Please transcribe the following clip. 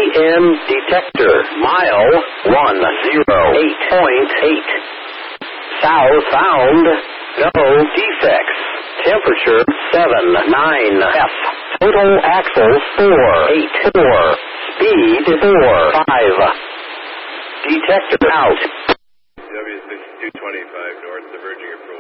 EM detector. Mile 108.8. South found. No defects. Temperature 79F. Total axles 484. Speed 45. Detector out. W6 225 north, diverging approach.